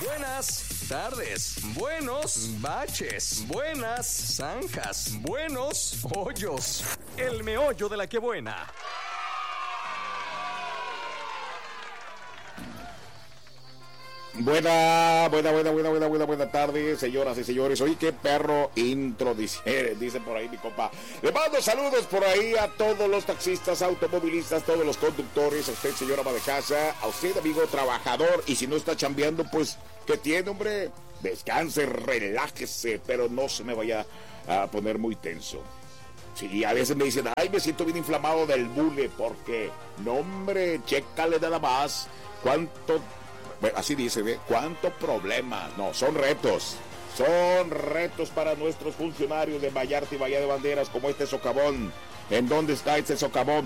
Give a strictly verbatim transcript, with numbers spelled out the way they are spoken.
Buenas tardes, buenos baches, buenas zanjas, buenos hoyos. El meollo de la que buena. Buena, buena, buena, buena, buena, buena, buena tarde, señoras y señores. Oye, qué perro intro, dice, dice por ahí mi compa. Le mando saludos por ahí a todos los taxistas, automovilistas, todos los conductores, a usted, señora ama de casa, a usted, amigo trabajador, y si no está chambeando, pues, ¿qué tiene, hombre? Descanse, relájese, pero no se me vaya a poner muy tenso. Sí, a veces me dicen, ay, me siento bien inflamado del bule, porque, no, hombre, chécale nada más cuánto... Bueno, así dice, ¿ve? ¿Cuánto problema? No, son retos. Son retos para nuestros funcionarios de Vallarta y Bahía de Banderas, como este socavón. ¿En dónde está este socavón?